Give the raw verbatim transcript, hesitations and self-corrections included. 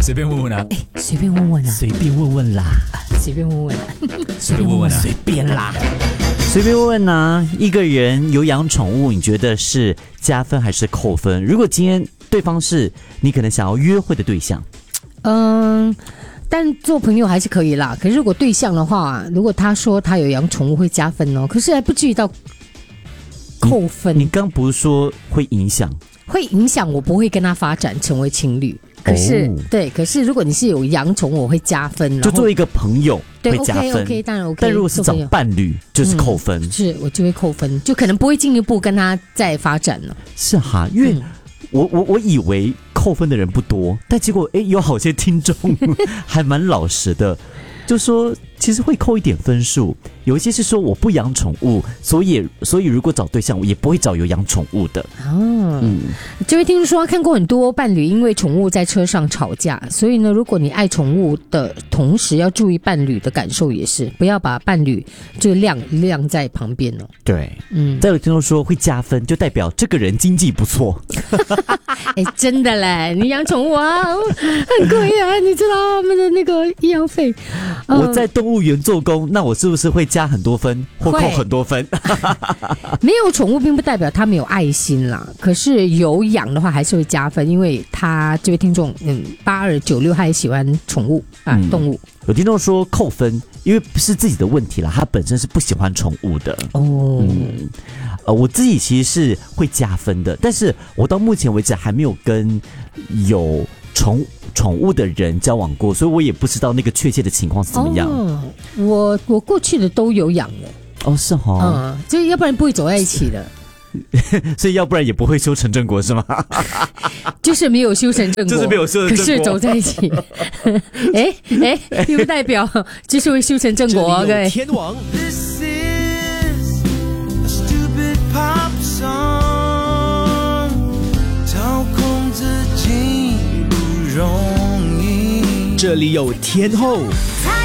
随便问问啊， 哎，随便问问啊， 随便问问啦， 随便问问啊， 随便问问啊， 随便啦，随便问问啊。一个人有养宠物，你觉得是加分还是扣分？如果今天对方是你可能想要约会的对象， 嗯。但做朋友还是可以啦。可是如果对象的话，如果他说他有养宠物会加分哦，可是还不至于到扣分。 你刚不是说会影响？ 会影响我不会跟他发展成为情侣。可是、哦、对，可是如果你是有养宠物，我会加分。 就做一个朋友会加分。 对 OK OK 当然 OK。 但如果是找伴侣，就是扣分、 嗯。是我就会扣分，就可能不会进一步跟他再发展了。 是哈，因为、嗯。我我我以为扣分的人不多，但结果哎，有好些听众还蛮老实的，就说其实会扣一点分数。有一些是说我不养宠物，所以所以如果找对象，我也不会找有养宠物的。 哦，嗯，这位听众说他看过很多伴侣因为宠物在车上吵架，所以呢，如果你爱宠物的同时，要注意伴侣的感受，也是不要把伴侣就晾晾在旁边哦。 对，嗯，再有听众说会加分，就代表这个人经济不错。 哎，真的嘞，你养宠物啊，很贵啊，你知道他们的那个医药费。 我在动物园做工，那我是不是会加很多分，或扣很多分？ 没有宠物并不代表他没有爱心啦，可是有养的话还是会加分，因为他这位听众，嗯，八二九六他也喜欢宠物啊、嗯，动物。 有听众说扣分，因为不是自己的问题啦，他本身是不喜欢宠物的。哦，嗯，呃，我自己其实是会加分的，但是我到目前为止还没有跟有宠宠物的人交往过，所以我也不知道那个确切的情况是怎么样。哦， 我我过去的都有养的。 哦，是哦， 嗯，就要不然不会走在一起的。 所以要不然也不会修成正果是吗？ 就是没有修成正果， 就是没有修成正果， 可是走在一起。哎哎，并不代表就是会修成正果哦，各位。 天王。这里有天后。